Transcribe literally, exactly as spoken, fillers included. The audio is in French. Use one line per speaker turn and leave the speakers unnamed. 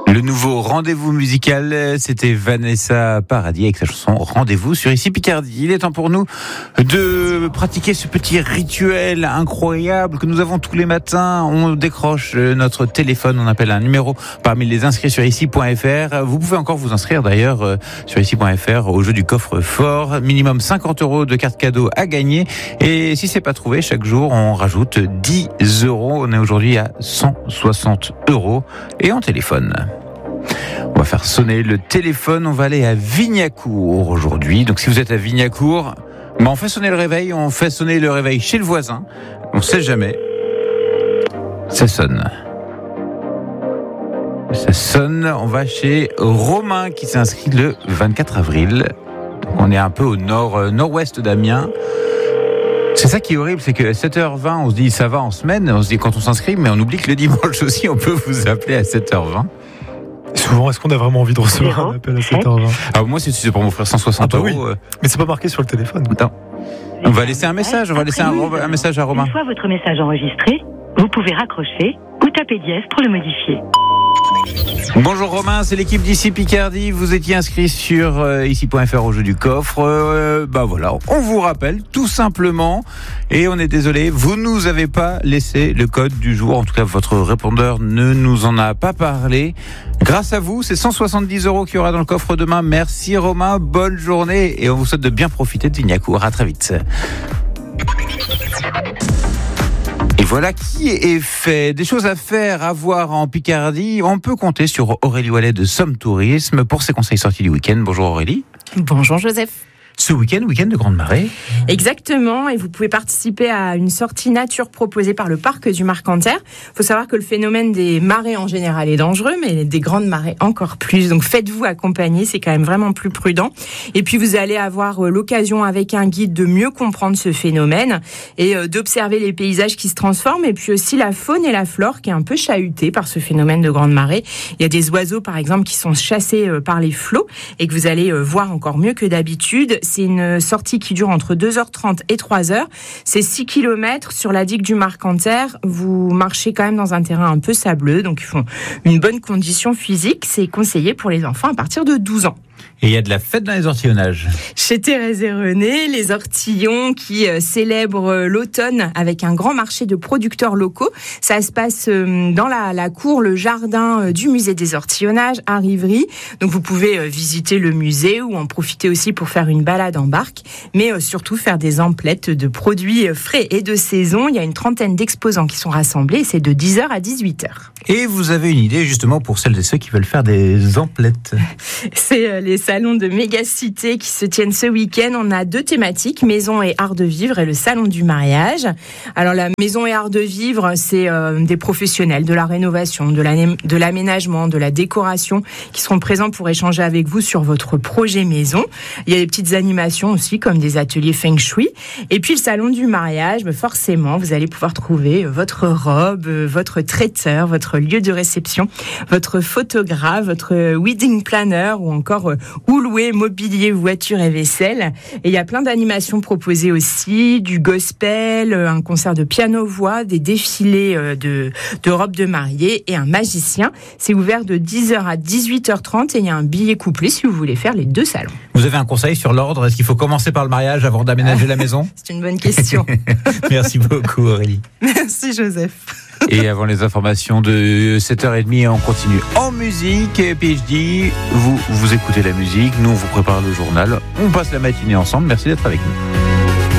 Le nouveau rendez-vous musical, c'était Vanessa Paradis avec sa chanson Rendez-vous sur Ici Picardie. Il est temps pour nous de pratiquer ce petit rituel incroyable que nous avons tous les matins. On décroche notre téléphone, on appelle un numéro parmi les inscrits sur ici point f r. Vous pouvez encore vous inscrire d'ailleurs sur ici point f r au jeu du coffre-fort. Minimum cinquante euros de cartes cadeaux à gagner. Et si c'est pas trouvé, chaque jour on rajoute dix euros. On est aujourd'hui à cent soixante euros et on téléphone. On va faire sonner le téléphone, on va aller à Vignacourt aujourd'hui. Donc si vous êtes à Vignacourt, ben on fait sonner le réveil, on fait sonner le réveil chez le voisin. On sait jamais. Ça sonne. Ça sonne, on va chez Romain qui s'est inscrit le vingt-quatre avril. Donc on est un peu au nord, nord-ouest d'Amiens. C'est ça qui est horrible, c'est que à sept heures vingt, on se dit ça va en semaine, on se dit quand on s'inscrit, mais on oublie que le dimanche aussi, on peut vous appeler à sept heures vingt.
Souvent, est-ce qu'on a vraiment envie de recevoir un appel à sept heures vingt?
Alors moi, c'est, c'est pour m'offrir cent soixante
ah bah
euros.
Oui. Mais c'est pas marqué sur le téléphone.
Attends. On va laisser un message, on va laisser un, un message à Romain.
Une fois votre message enregistré, vous pouvez raccrocher ou taper dièse pour le modifier.
Bonjour Romain, c'est l'équipe d'Ici Picardie. Vous étiez inscrit sur euh, ici point f r au jeu du coffre. Euh, bah voilà, on vous rappelle tout simplement. Et on est désolé, vous nous avez pas laissé le code du jour. En tout cas, votre répondeur ne nous en a pas parlé. Grâce à vous, c'est cent soixante-dix euros qu'il y aura dans le coffre demain. Merci Romain, bonne journée. Et on vous souhaite de bien profiter de Vignacourt. À très vite. Et voilà qui est fait. Des choses à faire, à voir en Picardie. On peut compter sur Aurélie Wallet de Somme Tourisme pour ses conseils sortis du week-end. Bonjour Aurélie.
Bonjour Joseph.
Ce week-end, week-end de grande marée.
Exactement, et vous pouvez participer à une sortie nature proposée par le parc du Marcanterre. Il faut savoir que le phénomène des marées en général est dangereux, mais des grandes marées encore plus. Donc faites-vous accompagner, c'est quand même vraiment plus prudent. Et puis vous allez avoir l'occasion avec un guide de mieux comprendre ce phénomène et d'observer les paysages qui se transforment, et puis aussi la faune et la flore qui est un peu chahutée par ce phénomène de grande marée. Il y a des oiseaux par exemple qui sont chassés par les flots et que vous allez voir encore mieux que d'habitude. C'est une sortie qui dure entre deux heures trente et trois heures. C'est six kilomètres sur la digue du Marcanterre. Vous marchez quand même dans un terrain un peu sableux, donc ils font une bonne condition physique. C'est conseillé pour les enfants à partir de douze ans.
Et il y a de la fête dans les ortillonnages.
Chez Thérèse et René, les ortillons qui euh, célèbrent euh, l'automne avec un grand marché de producteurs locaux. Ça se passe euh, dans la, la cour, le jardin euh, du musée des ortillonnages à Rivry. Donc vous pouvez euh, visiter le musée ou en profiter aussi pour faire une balade en barque, mais euh, surtout faire des emplettes de produits euh, frais et de saison. Il y a une trentaine d'exposants qui sont rassemblés et c'est de dix heures à dix-huit heures.
Et vous avez une idée justement pour celles et ceux qui veulent faire des emplettes.
C'est euh, les salons de Mégacité qui se tiennent ce week-end. On a deux thématiques, maison et art de vivre et le salon du mariage. Alors la maison et art de vivre, c'est euh, des professionnels de la rénovation, de, la, de l'aménagement, de la décoration qui seront présents pour échanger avec vous sur votre projet maison. Il y a des petites animations aussi comme des ateliers feng shui. Et puis le salon du mariage, ben forcément, vous allez pouvoir trouver votre robe, votre traiteur, votre lieu de réception, votre photographe, votre wedding planner ou encore euh, où louer mobilier, voiture et vaisselle. Et il y a plein d'animations proposées aussi, du gospel, un concert de piano-voix, des défilés de, de robes de mariée et un magicien. C'est ouvert de dix heures à dix-huit heures trente et il y a un billet couplé si vous voulez faire les deux salons.
Vous avez un conseil sur l'ordre? Est-ce qu'il faut commencer par le mariage avant d'aménager la maison?
C'est une bonne question.
Merci beaucoup Aurélie.
Merci Joseph.
Et avant les informations de sept heures trente, on continue en musique. P H D, vous, vous écoutez la musique, nous on vous prépare le journal. On passe la matinée ensemble. Merci d'être avec nous.